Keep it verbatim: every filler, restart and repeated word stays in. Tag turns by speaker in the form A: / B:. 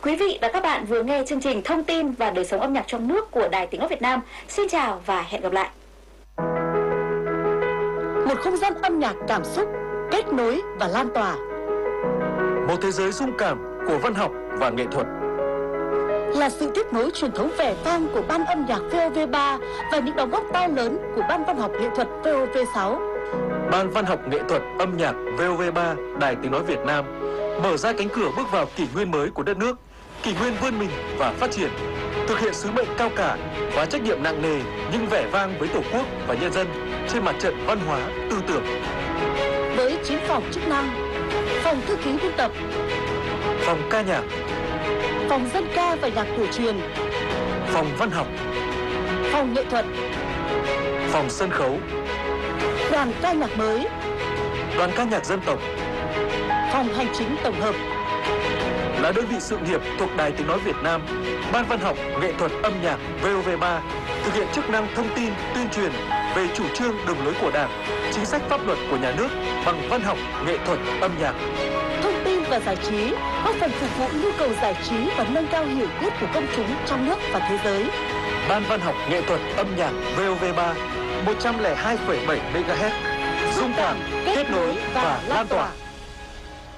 A: Quý vị và các bạn vừa nghe chương trình Thông tin và đời sống âm nhạc trong nước của Đài Tiếng nói Việt Nam. Xin chào và hẹn gặp lại.
B: Một không gian âm nhạc cảm xúc, kết nối và lan tỏa.
C: Một thế giới rung cảm của văn học và nghệ thuật.
B: Là sự tiếp nối truyền thống vẻ vang của Ban âm nhạc vê o vê ba và những đóng góp to lớn của Ban văn học nghệ thuật vê o vê sáu.
C: Ban văn học nghệ thuật âm nhạc vê o vê ba Đài Tiếng nói Việt Nam mở ra cánh cửa bước vào kỷ nguyên mới của đất nước, kỷ nguyên vươn mình và phát triển, thực hiện sứ mệnh cao cả và trách nhiệm nặng nề nhưng vẻ vang với Tổ quốc và nhân dân trên mặt trận văn hóa, tư tưởng.
B: Với chín phòng chức năng: phòng thư ký biên tập,
C: phòng ca nhạc,
B: phòng dân ca và nhạc cổ truyền,
C: phòng văn học,
B: phòng nghệ thuật,
C: phòng sân khấu,
B: đoàn ca nhạc mới,
C: đoàn ca nhạc dân tộc,
B: phòng hành chính tổng hợp.
C: Là đơn vị sự nghiệp thuộc Đài Tiếng nói Việt Nam, Ban văn học nghệ thuật âm nhạc vê o vê ba thực hiện chức năng thông tin, tuyên truyền về chủ trương đường lối của Đảng, chính sách pháp luật của nhà nước bằng văn học nghệ thuật âm nhạc.
B: Thông tin và giải trí, góp phần phục vụ nhu cầu giải trí và nâng cao hiểu biết của công chúng trong nước và thế giới.
C: Ban văn học nghệ thuật âm nhạc vê o vê ba một trăm lẻ hai phẩy bảy mê ga héc, rung cảm, kết nối và lan tỏa.